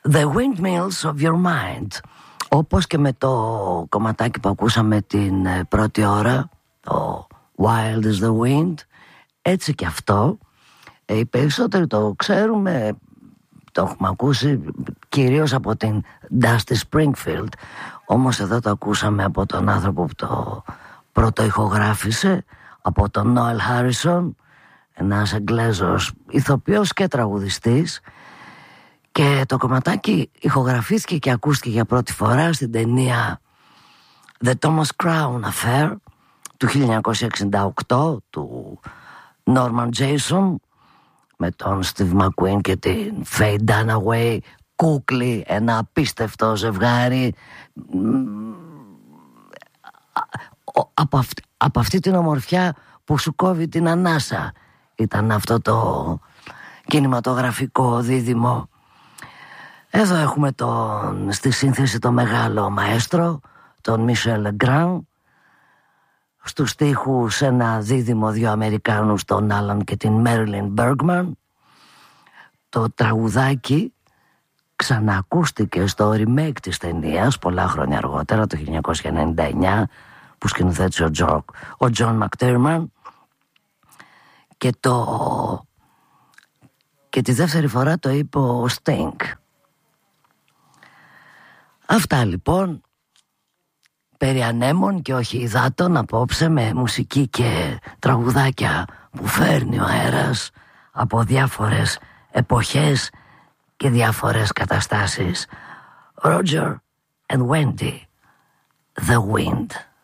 The Windmills of Your Mind. Όπως και με το κομματάκι που ακούσαμε την πρώτη ώρα, το Wild is the Wind, έτσι και αυτό. Οι περισσότεροι το ξέρουμε, το έχουμε ακούσει κυρίως από την Dusty Springfield. Όμως εδώ το ακούσαμε από τον άνθρωπο που το πρώτο ηχογράφησε, από τον Noel Harrison, ένας Εγγλέζος ηθοποιός και τραγουδιστής. Και το κομματάκι ηχογραφήθηκε και ακούστηκε για πρώτη φορά στην ταινία The Thomas Crown Affair του 1968 του Norman Jason, με τον Steve McQueen και την Faye Dunaway, κούκλι, ένα απίστευτο ζευγάρι. Από αυτή την ομορφιά που σου κόβει την ανάσα ήταν αυτό το κινηματογραφικό δίδυμο. Εδώ έχουμε στη σύνθεση το μεγάλο μαέστρο, τον Μισελ Λεγκράν, στους στίχους ένα δίδυμο δύο Αμερικάνους, τον Άλαν και την Μέριλιν Μπέργκμαν. Το τραγουδάκι ξανακούστηκε στο remake της ταινίας πολλά χρόνια αργότερα, το 1999, που σκηνοθέτησε ο Τζον Μακτέρμαν, και τη δεύτερη φορά το είπε ο Sting. Αυτά λοιπόν, περί ανέμων και όχι υδάτων, απόψε, με μουσική και τραγουδάκια που φέρνει ο αέρας από διάφορες εποχές και διάφορες καταστάσεις. Roger and Wendy, The Wind.